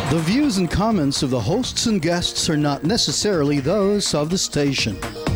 The views and comments of the hosts and guests are not necessarily those of the station.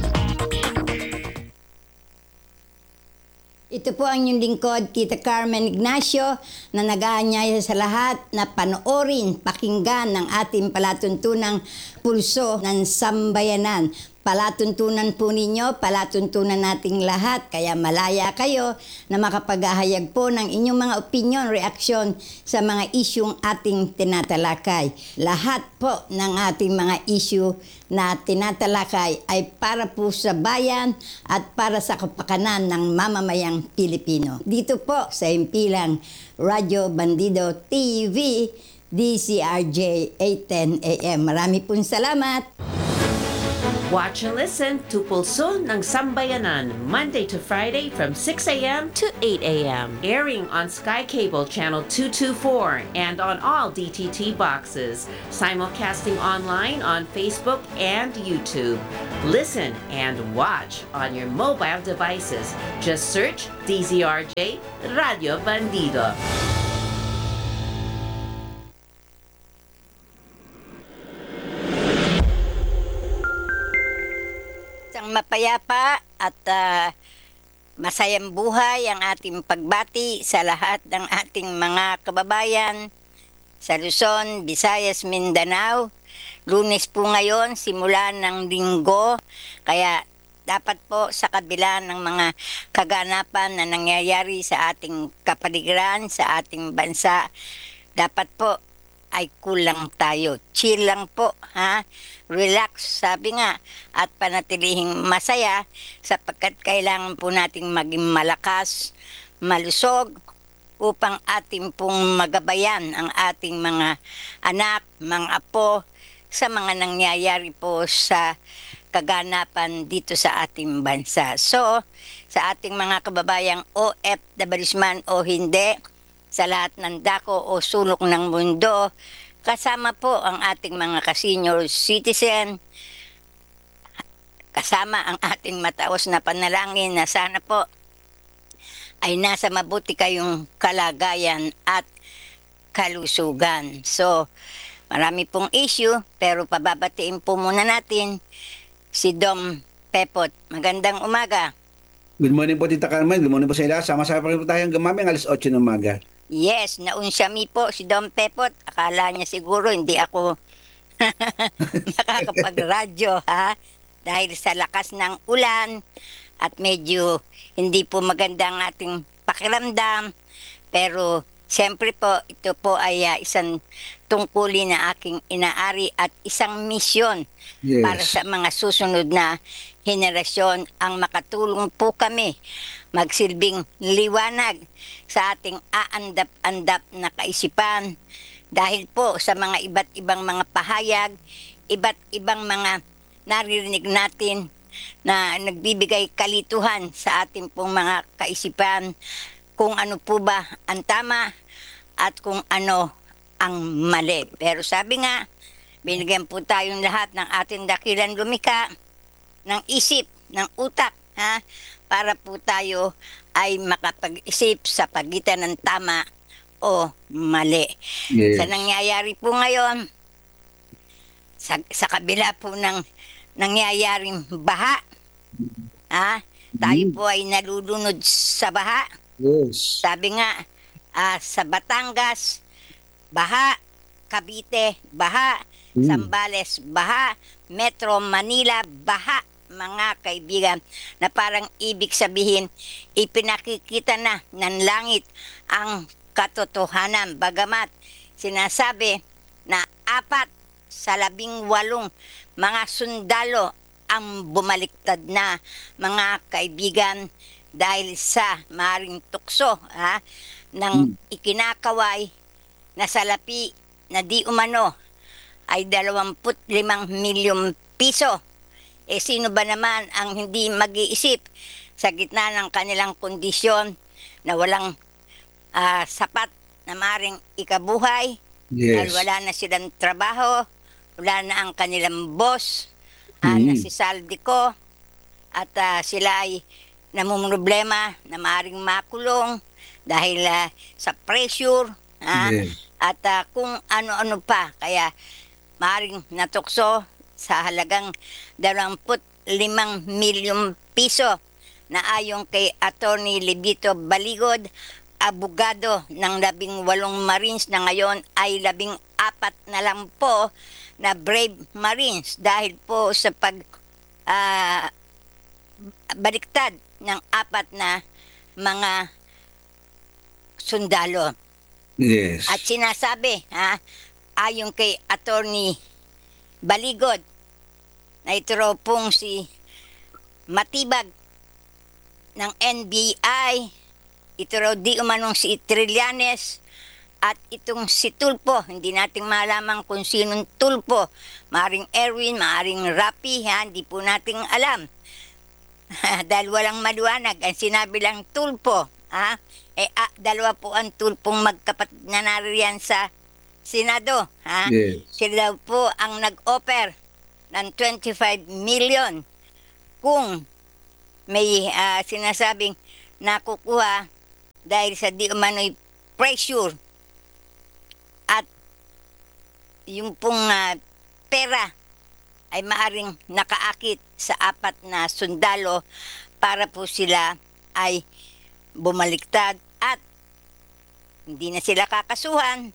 Ito po ang inyong lingkod, Tita Carmen Ignacio, na nag-aanyaya sa lahat na panoorin, pakinggan ng ating palatuntunang pulso ng sambayanan. Palatuntunan po ninyo, palatuntunan nating lahat, kaya malaya kayo na makapaghahayag po ng inyong mga opinion, reaksyon sa mga isyung ating tinatalakay. Lahat po ng ating mga issue na tinatalakay ay para po sa bayan at para sa kapakanan ng mamamayang Pilipino. Dito po sa impilang Radyo Bandido TV, DCRJ 810 AM. Marami pong salamat. Watch and listen to Pulso ng Sambayanan, Monday to Friday from 6 a.m. to 8 a.m. Airing on Sky Cable Channel 224 and on all DTT boxes. Simulcasting online on Facebook and YouTube. Listen and watch on your mobile devices. Just search DZRJ Radio Bandido. Mapayapa at masayang buhay ang ating pagbati sa lahat ng ating mga kababayan sa Luzon, Visayas, Mindanao. Lunes po ngayon, simula ng linggo, kaya dapat po sa kabila ng mga kaganapan na nangyayari sa ating kapaligiran, sa ating bansa, dapat po ay kulang tayo. Chill lang po, ha? Relax, sabi nga, at panatilihing masaya sapagkat kailangan po nating maging malakas, malusog, upang ating pong magabayan ang ating mga anak, mga apo, sa mga nangyayari po sa kaganapan dito sa ating bansa. So, sa ating mga kababayang OFWs man o hindi, sa lahat ng dako o sulok ng mundo, kasama po ang ating mga ka-senior citizen, kasama ang ating mataos na panalangin na sana po ay nasa mabuti kayong kalagayan at kalusugan. So, marami pong issue, pero pababatiin po muna natin si Dom Pepot. Magandang umaga. Good morning po, Tita Carmen. Good morning po sa ila. Sama-sama pa rin po tayo hanggang maming alas 8 ng umaga. Yes, naunsyami po si Dom Pepot. Akala niya siguro hindi ako nakakapag-radyo, ha? Dahil sa lakas ng ulan at medyo hindi po maganda ang ating pakiramdam. Pero siyempre po, ito po ay isang tungkulin na aking inaari at isang misyon para sa mga susunod na henerasyon ang makatulong po kami magsilbing liwanag sa ating aandap-andap na kaisipan dahil po sa mga iba't ibang mga pahayag, iba't ibang mga naririnig natin na nagbibigay kalituhan sa ating pong mga kaisipan kung ano po ba ang tama at kung ano ang mali. Pero sabi nga, binigyan po tayong lahat ng ating dakilan lumika ng isip, ng utak, ha? Para po tayo ay makapag-isip sa pagitan ng tama o mali. Yes. Sa nangyayari po ngayon, sa kabila po ng nangyayaring baha, ha? Tayo po ay nalulunod sa baha. Yes. Sabi nga, sa Batangas, baha, Cavite, baha, Zambales, baha, Metro Manila, baha, mga kaibigan, na parang ibig sabihin, ipinakikita na ng langit ang katotohanan. Bagamat sinasabi na 4 sa 18 mga sundalo ang bumaliktad na, mga kaibigan, dahil sa maring tukso ng ikinakaway na salapi na di umano ay 25 milyong piso. Sino ba naman ang hindi mag-iisip sa gitna ng kanilang kondisyon na walang sapat na maring ikabuhay? Yes. Dahil wala na silang trabaho, wala na ang kanilang boss, na si Saldico, at sila ay namumroblema na maring makulong dahil sa pressure, Yes. at kung ano-ano pa. Kaya maaaring natukso sa halagang 25 milyong piso na ayon kay Attorney Libito Baligod, abogado ng 18 Marines na ngayon ay 14 na lang po na Brave Marines dahil po sa baliktad ng 4 na mga sundalo. Yes. At sinasabi, ayon kay Attorney Baligod, na ito raw pong si Matibag ng NBI, ito raw di umanong si Trillanes, at itong si Tulpo, hindi natin malaman kung sinong Tulpo, maaring Erwin, maaring Rapi, hindi po natin alam. Dahil walang maliwanag, ang sinabi lang Tulpo. Dalawa po ang Tulpong magkapatid na nariyan sa Senado. Yes. Sila daw po ang nag-offer ng 25 million kung may sinasabing nakukuha dahil sa di umano'y pressure at yung pong pera ay maaring nakaakit sa 4 na sundalo para po sila ay bumaliktad at hindi na sila kakasuhan.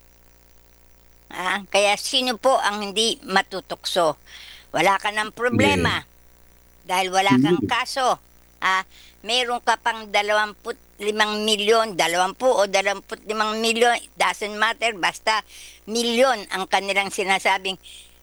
Kaya sino po ang hindi matutukso? Wala ka ng problema dahil wala kang kaso. Meron ka pang 25 milyon, 20 o 25 milyon, it doesn't matter, basta milyon ang kanilang sinasabing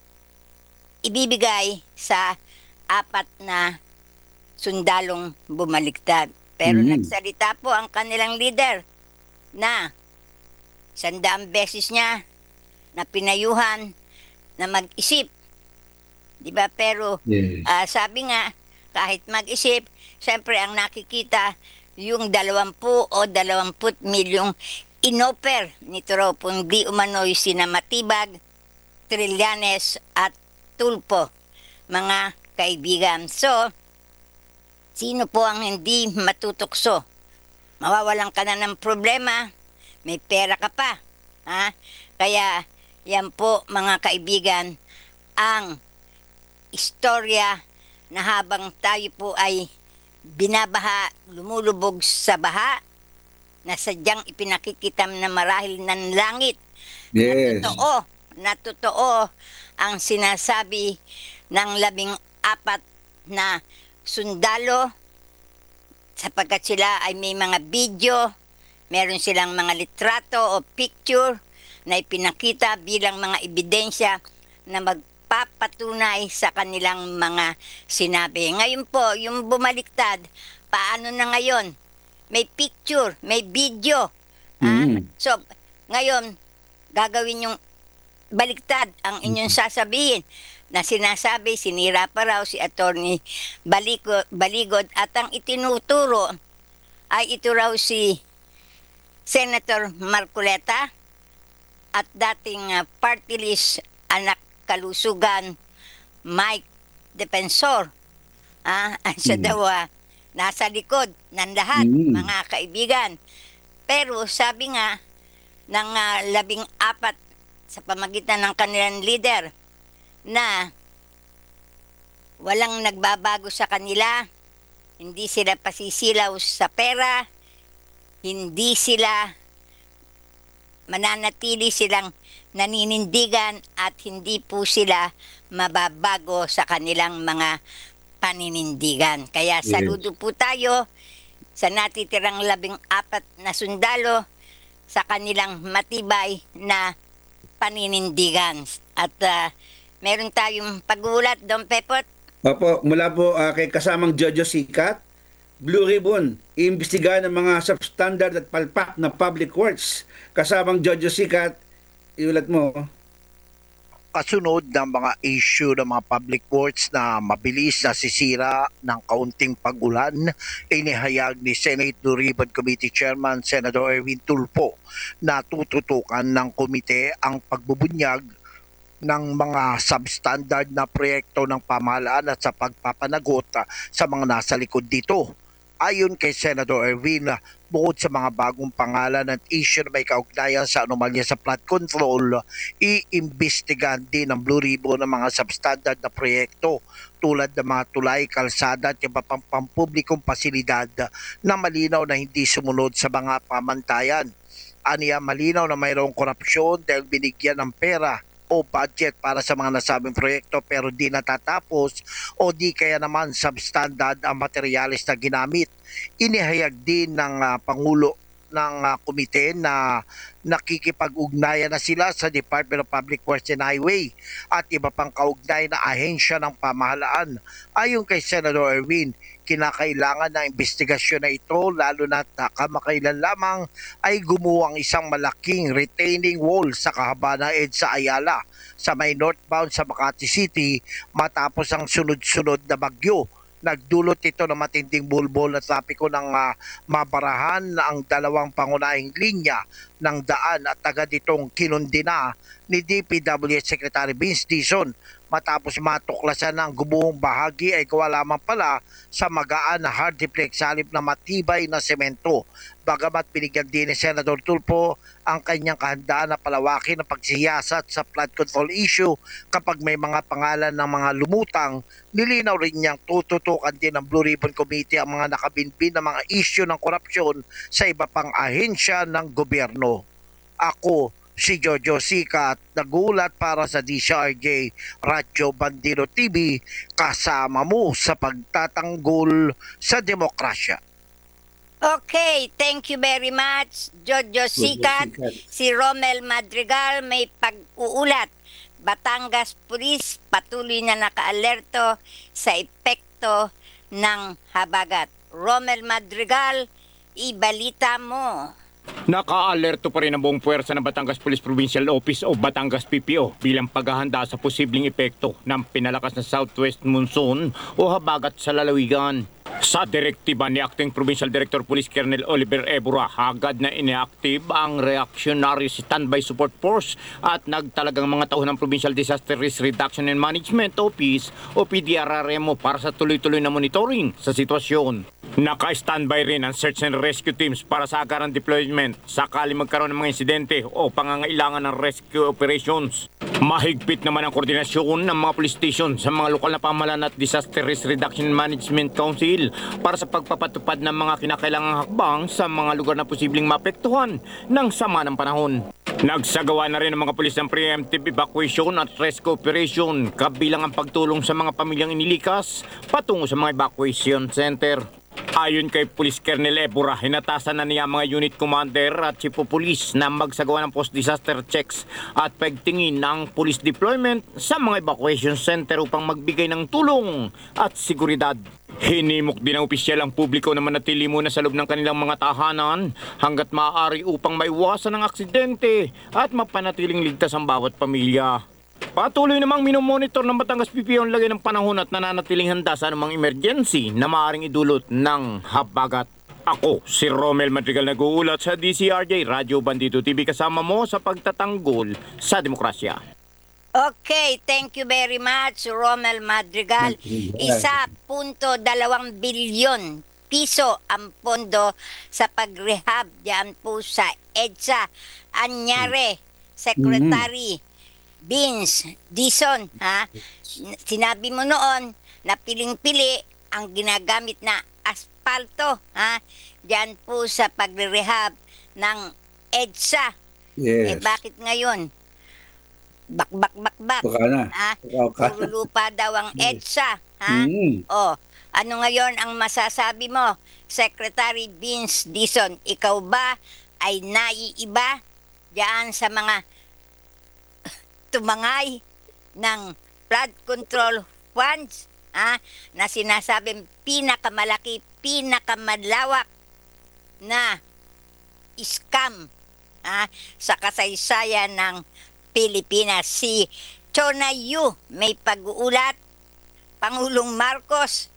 ibibigay sa 4 na sundalong bumaliktad. Pero nagsalita po ang kanilang leader na 100 beses niya na pinayuhan na mag-isip. Diba? Pero sabi nga, kahit mag-isip, siyempre ang nakikita yung 20 o 20 milyong inoper nito raw pong di umano'y sina Matibag, Trillanes at Tulpo, mga kaibigan. So, sino po ang hindi matutukso? Mawawalan ka na ng problema, may pera ka pa. Kaya yan po mga kaibigan ang istorya na habang tayo po ay binabaha, lumulubog sa baha, na sadyang ipinakikitam na marahil ng langit. Yes. Na totoo ang sinasabi ng 14 na sundalo sapagkat sila ay may mga video, meron silang mga litrato o picture na ipinakita bilang mga ebidensya na magpapatunay sa kanilang mga sinabi. Ngayon po, yung bumaliktad, paano na ngayon? May picture, may video. So, ngayon, gagawin yung baliktad ang inyong sasabihin na sinasabi, sinira pa raw si Attorney Baligod at ang itinuturo ay ito raw si Senator Marcoleta at dating party list anak kalusugan Mike Defensor. Siya daw nasa likod ng lahat, mga kaibigan. Pero sabi nga ng 14 sa pamagitan ng kanilang leader na walang nagbabago sa kanila, hindi sila pasisilaw sa pera, hindi sila mananatili silang naninindigan at hindi po sila mababago sa kanilang mga paninindigan. Kaya saludo po tayo sa natitirang 14 na sundalo sa kanilang matibay na paninindigan. At meron tayong pagulat, Don Pepot. Opo, mula po kay kasamang Jojo Sikat, Blue Ribbon, iimbestigahan ng mga substandard at palpak na public works. Kasamang Jojo Sikat, iulat mo. Kasunod ng mga issue ng mga public works na mabilis na sisira ng kaunting pag-ulan, inihayag ni Senate Blue Ribbon Committee Chairman Senator Erwin Tulfo na tututukan ng komite ang pagbubunyag ng mga substandard na proyekto ng pamahalaan at sa pagpapanagot sa mga nasa likod dito. Ayon kay Senator Erwin, bukod sa mga bagong pangalan at issue na may kaugnayan sa anomalya sa flood control, iimbestigahan din ng Blue Ribbon ng mga substandard na proyekto tulad ng mga tulay, kalsada at iba pang pampublikong pasilidad na malinaw na hindi sumunod sa mga pamantayan. Aniya malinaw na mayroong korupsyon dahil binigyan ng pera o budget para sa mga nasabing proyekto pero di natatapos o di kaya naman substandard ang materyales na ginamit. Inihayag din ng Pangulo ng komite na nakikipag-ugnayan na sila sa Department of Public Works and Highway at iba pang kaugnay na ahensya ng pamahalaan. Ayon kay Senator Erwin, kinakailangan ng investigasyon na ito lalo na kamakailan lamang ay gumawa ang isang malaking retaining wall sa kahabaan ng EDSA Ayala sa may northbound sa Makati City matapos ang sunod-sunod na bagyo. Nagdulot ito ng matinding bulbol na trapiko ng mabarahan ang dalawang pangunahing linya ng daan at agad itong kinundina ni DPWH Secretary Vince Dizon matapos matuklasan ng gumuhong bahagi ay gawa lamang pala sa magaan na hard duplex halip na matibay na semento. Bagamat binigyan din ni Senator Tulfo ang kanyang kahandaan na palawakin ang pagsiyasat sa flood control issue kapag may mga pangalan ng mga lumutang, nilinaw rin niyang tututukan din ng Blue Ribbon Committee ang mga nakabinbin na mga issue ng korupsyon sa iba pang ahensya ng gobyerno. Ako, si Jojo Sikat, nagulat para sa DCRJ Radyo Bandido TV, kasama mo sa pagtatanggol sa demokrasya. Okay, thank you very much, Jojo Sikat. Si Romel Madrigal may pag-uulat. Batangas Police patuloy na nakaalerto sa epekto ng habagat. Romel Madrigal, ibalita mo. Naka-alerto pa rin ang buong puwersa ng Batangas Police Provincial Office o Batangas PPO bilang paghahanda sa posibleng epekto ng pinalakas na southwest monsoon o habagat sa lalawigan. Sa direktiba ni Acting Provincial Director Police Colonel Oliver Ebura, agad na inactive ang Reactionary Standby Support Force at nagtalagang mga tauhan ng Provincial Disaster Risk Reduction and Management Office o PDRRMO para sa tuloy-tuloy na monitoring sa sitwasyon. Naka-standby rin ang search and rescue teams para sa agarang deployment sakali magkaroon ng mga insidente o pangangailangan ng rescue operations. Mahigpit naman ang koordinasyon ng mga police station sa mga lokal na pamahalaan at Disaster Risk Reduction and Management Council para sa pagpapatupad ng mga kinakailangang hakbang sa mga lugar na posibleng maapektuhan ng sama ng panahon. Nagsagawa na rin ng mga pulis ng preemptive evacuation at rescue operation kabilang ang pagtulong sa mga pamilyang inilikas patungo sa mga evacuation center. Ayon kay Police Colonel Ebura, hinatasan na niya mga unit commander at chief of police na magsagawa ng post-disaster checks at pagtingin ng police deployment sa mga evacuation center upang magbigay ng tulong at seguridad. Hinimok din ng opisyal ang publiko na manatili muna sa loob ng kanilang mga tahanan hanggat maaari upang maiwasan ang aksidente at mapanatiling ligtas ang bawat pamilya. Patuloy namang minomonitor ng Batangas PPO ang lagay ng panahon at nananatiling handa sa anumang emergency na maaaring idulot ng habagat. Ako, si Romel Madrigal, nag-uulat sa DCRJ Radyo Bandido TV, kasama mo sa pagtatanggol sa demokrasya. Okay, thank you very much, Romel Madrigal. 1.2 bilyon piso ang pondo sa pag-rehab diyan po sa EDSA. Anyare, Secretary Vince Dizon, sinabi mo noon na piling-pili ang ginagamit na aspalto, diyan po sa pag-rehab ng EDSA. Yes. Bakit ngayon? Bak. Baka na. Puro lupa daw ang EDSA. Ano ngayon ang masasabi mo, Secretary Vince Dizon? Ikaw ba ay naiiba diyan sa mga tumangay ng flood control funds na sinasabing pinakamalaki, pinakamalawak na scam sa kasaysayan ng Pilipinas? Si Chona Yu may pag-uulat. Pangulong Marcos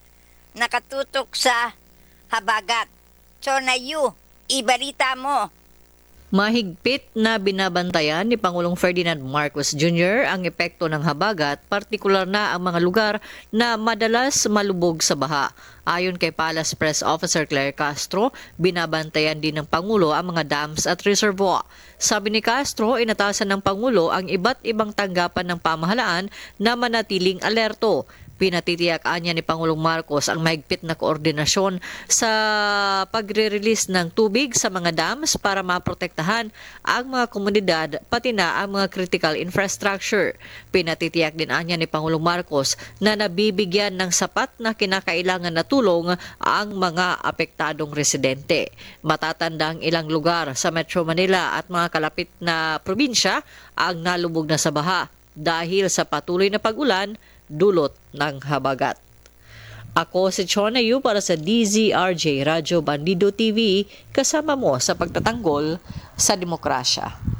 nakatutok sa habagat. Chona Yu, ibalita mo. Mahigpit na binabantayan ni Pangulong Ferdinand Marcos Jr. ang epekto ng habagat, partikular na ang mga lugar na madalas malubog sa baha. Ayon kay Palace Press Officer Claire Castro, binabantayan din ng Pangulo ang mga dams at reservoir. Sabi ni Castro, inatasan ng Pangulo ang iba't ibang tanggapan ng pamahalaan na manatiling alerto. Pinatitiyakan niya ni Pangulong Marcos ang mahigpit na koordinasyon sa pagre-release ng tubig sa mga dams para maprotektahan ang mga komunidad pati na ang mga critical infrastructure. Pinatitiyak din niya ni Pangulong Marcos na nabibigyan ng sapat na kinakailangan na tulong ang mga apektadong residente. Matatanda ang ilang lugar sa Metro Manila at mga kalapit na probinsya ang nalubog na sa baha dahil sa patuloy na pag-ulan dulot ng habagat. Ako si Chona Yu para sa DZRJ Radyo Bandido TV, kasama mo sa pagtatanggol sa demokrasya.